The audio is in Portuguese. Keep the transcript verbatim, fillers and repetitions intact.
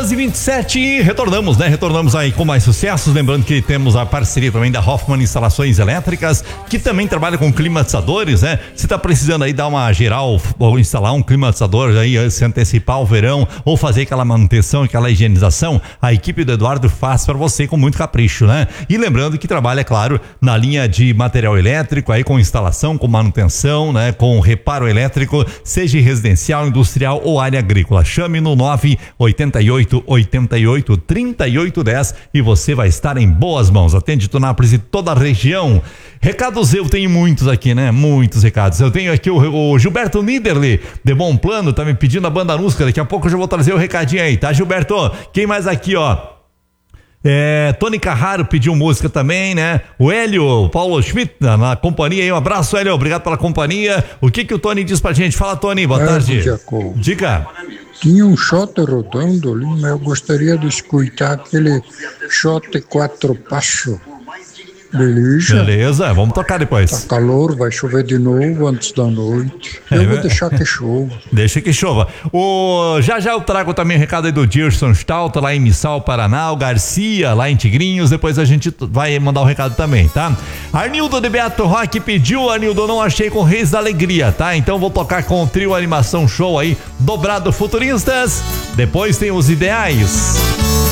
doze e vinte e sete, retornamos, né? Retornamos aí com mais sucessos. Lembrando que temos a parceria também da Hoffman Instalações Elétricas, que também trabalha com climatizadores, né? Se tá precisando aí dar uma geral ou instalar um climatizador aí, se antecipar o verão ou fazer aquela manutenção, aquela higienização, a equipe do Eduardo faz para você com muito capricho, né? E lembrando que trabalha, claro, na linha de material elétrico, aí com instalação, com manutenção, né? Com reparo elétrico, seja residencial, industrial ou área agrícola. Chame no nove oito oito, oito oito, três oito um zero e você vai estar em boas mãos. Atende Tunápolis e toda a região. Recados eu tenho muitos aqui, né? Muitos recados. Eu tenho aqui o, o Gilberto Niederli, de Bom Plano, tá me pedindo a banda Nusca. Daqui a pouco eu já vou trazer o recadinho aí, tá, Gilberto? Quem mais aqui, ó? É, Tony Carraro pediu música também, né? O Hélio, o Paulo Schmidt na, na companhia aí, um abraço, Hélio, obrigado pela companhia. O que que o Tony diz pra gente? Fala, Tony, boa É, tarde. Jacob. Diga. Tinha um shot rodando ali, mas eu gostaria de escutar aquele shot quatro passos. Beleza? Beleza, vamos tocar depois. Tá calor, vai chover de novo antes da noite. Eu É, vou né? deixar que chova. Deixa que chova. O, já já eu trago também o recado aí do Dirson Stalta lá em Missal, Paraná, o Garcia lá em Tigrinhos, depois a gente vai mandar o recado também, tá? Arnildo de Beato Rock pediu, Arnildo, não achei com Reis da Alegria, tá? Então vou tocar com o trio Animação Show aí, dobrado Futuristas, depois tem os Ideais.